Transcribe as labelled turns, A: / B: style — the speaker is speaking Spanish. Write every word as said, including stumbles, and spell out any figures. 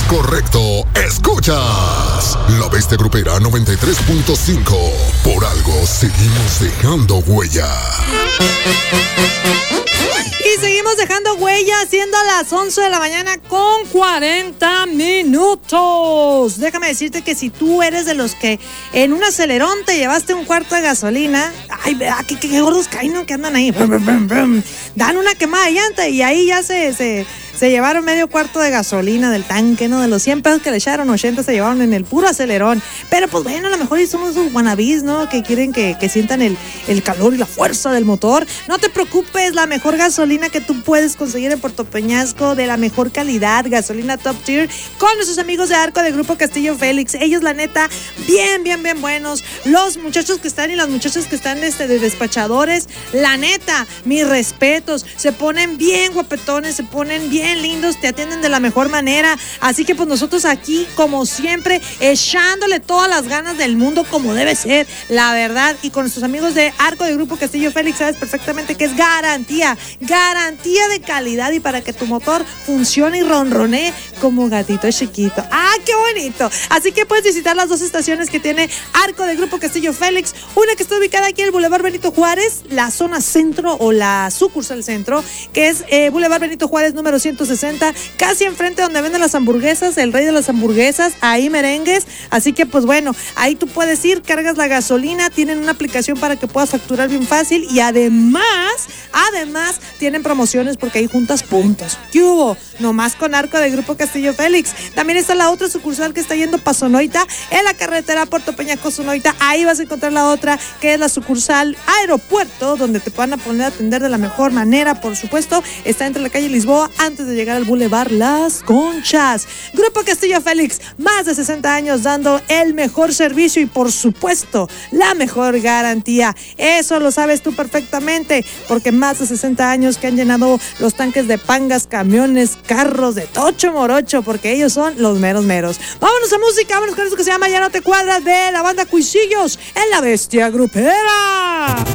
A: correcto. Escuchas La Bestia Grupera noventa y tres punto cinco. Por algo seguimos dejando huella.
B: Y seguimos dejando huella, siendo las once de la mañana con cuarenta minutos. Déjame decirte que si tú eres de los que en un acelerón te llevaste un cuarto de gasolina, ay, vea, qué, qué gordos caen, ¿no? Que andan ahí, brum, brum, brum. Dan una quemada de llanta y ahí ya se... se Se llevaron medio cuarto de gasolina del tanque, ¿no? De los cien pesos que le echaron, ochenta se llevaron en el puro acelerón. Pero pues bueno, a lo mejor somos sus wannabes, ¿no? Que quieren que, que sientan el, el calor y la fuerza del motor. No te preocupes, la mejor gasolina que tú puedes conseguir en Puerto Peñasco, de la mejor calidad, gasolina top tier, con nuestros amigos de Arco de Grupo Castillo Félix. Ellos, la neta, bien, bien, bien buenos. Los muchachos que están y las muchachas que están este, de despachadores, la neta, mis respetos. Se ponen bien guapetones, se ponen bien lindos, te atienden de la mejor manera, así que pues nosotros aquí como siempre echándole todas las ganas del mundo como debe ser, la verdad, y con nuestros amigos de Arco de Grupo Castillo Félix sabes perfectamente que es garantía, garantía de calidad y para que tu motor funcione y ronronee como gatito chiquito. ¡Ah, qué bonito! Así que puedes visitar las dos estaciones que tiene Arco de Grupo Castillo Félix, una que está ubicada aquí en el Boulevard Benito Juárez, la zona centro o la sucursal centro, que es eh, Boulevard Benito Juárez número ciento sesenta, casi enfrente donde venden las hamburguesas, el rey de las hamburguesas, ahí merengues, así que pues bueno, ahí tú puedes ir, cargas la gasolina, tienen una aplicación para que puedas facturar bien fácil y además, además tienen promociones porque ahí juntas puntos. ¿Qué hubo? Nomás con Arco de Grupo Castillo Félix. También está la otra sucursal que está yendo para Sonoita, en la carretera Puerto Peñasco Sonoita, ahí vas a encontrar la otra, que es la sucursal Aeropuerto, donde te van a poner a atender de la mejor manera, por supuesto, está entre la calle Lisboa, antes de llegar al Boulevard Las Conchas. Grupo Castillo Félix, más de sesenta años dando el mejor servicio y por supuesto la mejor garantía. Eso lo sabes tú perfectamente, porque más de sesenta años que han llenado los tanques de pangas, camiones, carros de tocho morocho, porque ellos son los meros meros. Vámonos a música, vámonos con eso que se llama Ya no te cuadras, de la banda Cuisillos en La Bestia Grupera.